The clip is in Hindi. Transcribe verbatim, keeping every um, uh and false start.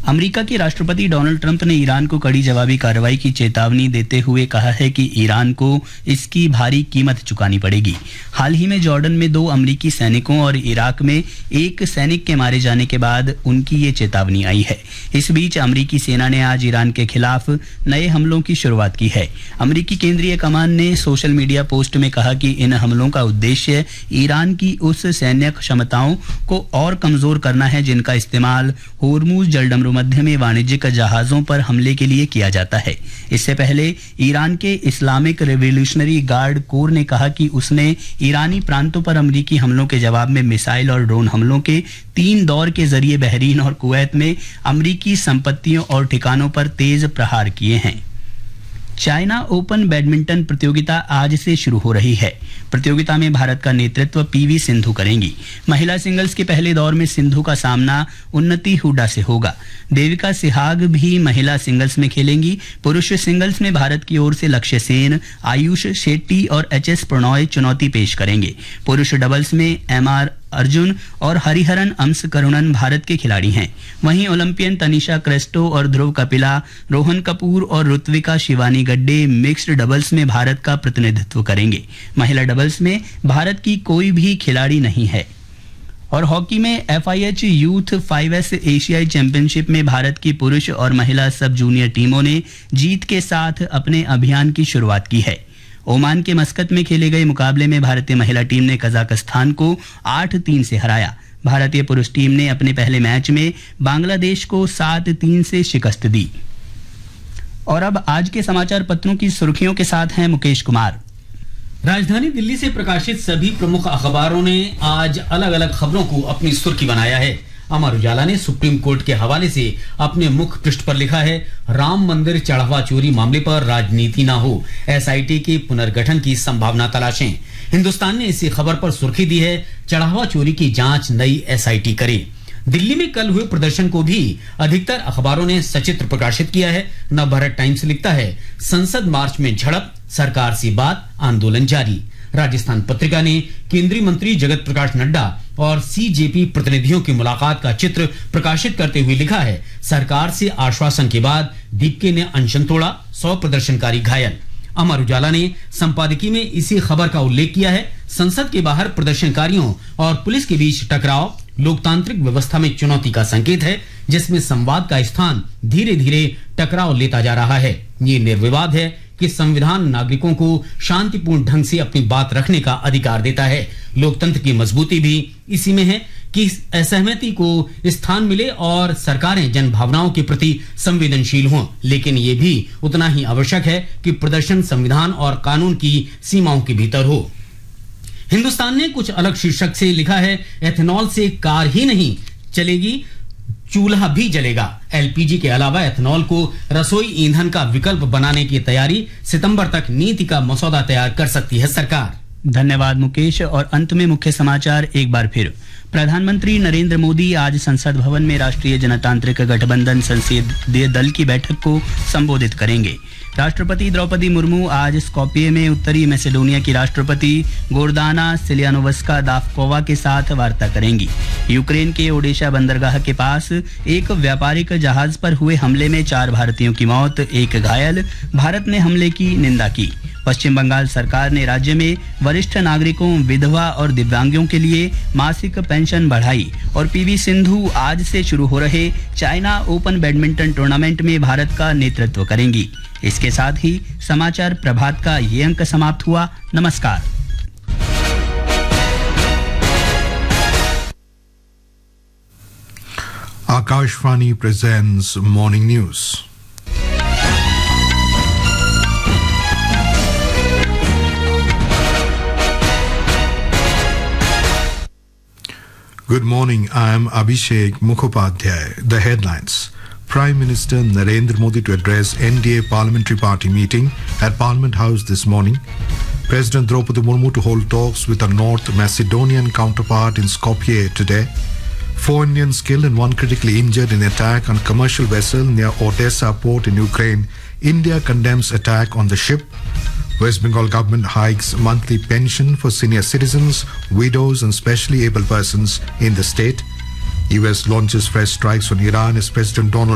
अमेरिका के राष्ट्रपति डोनाल्ड ट्रंप ने ईरान को कड़ी जवाबी कार्रवाई की चेतावनी देते हुए कहा है कि ईरान को इसकी भारी कीमत चुकानी पड़ेगी। हाल ही में जॉर्डन में दो अमेरिकी सैनिकों और इराक में एक सैनिक के मारे जाने के बाद उनकी ये चेतावनी आई है। इस बीच अमेरिकी सेना ने आज ईरान के खिलाफ नए हमलों की शुरुआत की है। अमेरिकी केंद्रीय कमान ने सोशल मीडिया पोस्ट में कहा कि इन हमलों का उद्देश्य ईरान की उस सैन्य क्षमताओं को और कमजोर करना है जिनका इस्तेमाल होर्मुज जलडमरू मध्य में वाणिज्यिक जहाजों पर हमले के लिए किया जाता है। इससे पहले ईरान के इस्लामिक रिवॉल्यूशनरी गार्ड कोर ने कहा कि उसने ईरानी प्रांतों पर अमेरिकी हमलों के जवाब में मिसाइल और ड्रोन हमलों के तीन दौर के जरिए बहरीन और कुवैत में अमेरिकी संपत्तियों और ठिकानों पर तेज प्रहार किए हैं। चाइना ओपन बैडमिंटन प्रतियोगिता आज से शुरू हो रही है। प्रतियोगिता में भारत का नेतृत्व पीवी सिंधु करेंगी। महिला सिंगल्स के पहले दौर में सिंधु का सामना उन्नति हुडा से होगा। देविका सिहाग भी महिला सिंगल्स में खेलेंगी। पुरुष सिंगल्स में भारत की ओर से लक्ष्य सेन, आयुष शेट्टी और एच एस प्रणॉय चुनौती पेश करेंगे। पुरुष डबल्स में एम आर अर्जुन और हरिहरन अंश करुणन भारत के खिलाड़ी हैं। वहीं ओलंपियन तनिषा क्रेस्टो और ध्रुव कपिला, रोहन कपूर और ऋत्विका शिवानी गड्डे मिक्स्ड डबल्स में भारत का प्रतिनिधित्व करेंगे। महिला डबल्स में भारत की कोई भी खिलाड़ी नहीं है। और हॉकी में F I H youth five S एशियाई चैंपियनशिप में भारत की पुरुष और महिला सब जूनियर टीमों ने जीत के साथ अपने अभियान की शुरुआत की है। ओमान के मस्कत में खेले गए मुकाबले में भारतीय महिला टीम ने कजाकिस्तान को आठ तीन से हराया। भारतीय पुरुष टीम ने अपने पहले मैच में बांग्लादेश को सात तीन से शिकस्त दी। और अब आज के समाचार पत्रों की सुर्खियों के साथ हैं मुकेश कुमार। राजधानी दिल्ली से प्रकाशित सभी प्रमुख अखबारों ने आज अलग अलग खबरों को अपनी सुर्खी बनाया है। अमर उजाला ने सुप्रीम कोर्ट के हवाले से अपने मुख्य पृष्ठ पर लिखा है, राम मंदिर चढ़ावा चोरी मामले पर राजनीति ना हो, एस आई टी के पुनर्गठन की संभावना तलाशें। हिंदुस्तान ने इसी खबर पर सुर्खी दी है, चढ़ावा चोरी की जांच नई एस आई टी करे। दिल्ली में कल हुए प्रदर्शन को भी अधिकतर अखबारों ने सचित्र प्रकाशित किया है। नवभारत टाइम्स लिखता है, संसद मार्च में झड़प, सरकार से बात, आंदोलन जारी। राजस्थान पत्रिका ने केंद्रीय मंत्री जगत प्रकाश नड्डा और सी जे पी प्रतिनिधियों की मुलाकात का चित्र प्रकाशित करते हुए लिखा है, सरकार से आश्वासन के बाद दीपके ने अनशन तोड़ा, सौ प्रदर्शनकारी घायल। अमर उजाला ने संपादकीय में इसी खबर का उल्लेख किया है, संसद के बाहर प्रदर्शनकारियों और पुलिस के बीच टकराव लोकतांत्रिक व्यवस्था में चुनौती का संकेत है, जिसमें संवाद का स्थान धीरे धीरे टकराव लेता जा रहा है। ये निर्विवाद है कि संविधान नागरिकों को शांतिपूर्ण ढंग से अपनी बात रखने का अधिकार देता है। लोकतंत्र की मजबूती भी इसी में है कि असहमति को स्थान मिले और सरकारें जन भावनाओं के प्रति संवेदनशील हों, लेकिन ये भी उतना ही आवश्यक है कि प्रदर्शन संविधान और कानून की सीमाओं के भीतर हो। हिंदुस्तान ने कुछ अलग शीर्षक से लिखा है, एथेनॉल से कार ही नहीं चलेगी, चूल्हा भी जलेगा। एल पी जी के अलावा एथेनॉल को रसोई ईंधन का विकल्प बनाने की तैयारी, सितंबर तक नीति का मसौदा तैयार कर सकती है सरकार। धन्यवाद मुकेश। और अंत में मुख्य समाचार एक बार फिर। प्रधानमंत्री नरेंद्र मोदी आज संसद भवन में राष्ट्रीय जनतांत्रिक गठबंधन संसदीय दल की बैठक को संबोधित करेंगे। राष्ट्रपति द्रौपदी मुर्मू आज स्कॉपिये में उत्तरी मैसेडोनिया की राष्ट्रपति गोर्दाना सिलियानोवस्का दाफकोवा के साथ वार्ता करेंगी। यूक्रेन के ओडेशा बंदरगाह के पास एक व्यापारिक जहाज पर हुए हमले में चार भारतीयों की मौत, एक घायल। भारत ने हमले की निंदा की। पश्चिम बंगाल सरकार ने राज्य में वरिष्ठ नागरिकों, विधवा और दिव्यांगों के लिए मासिक पेंशन बढ़ाई। और पीवी सिंधु आज से शुरू हो रहे चाइना ओपन बैडमिंटन टूर्नामेंट में भारत का नेतृत्व करेंगी। इसके साथ ही समाचार प्रभात का ये अंक समाप्त हुआ। नमस्कार। Akashvani presents Morning News. Good morning, I am Abhishek Mukhopadhyay. The headlines. Prime Minister Narendra Modi to address N D A Parliamentary Party meeting at Parliament House this morning. President Draupadi Murmu to hold talks with her North Macedonian counterpart in Skopje today. Four Indians killed and one critically injured in attack on commercial vessel near Odessa port in Ukraine. India condemns attack on the ship. West Bengal government hikes monthly pension for senior citizens, widows and specially able persons in the state. U S launches fresh strikes on Iran as President Donald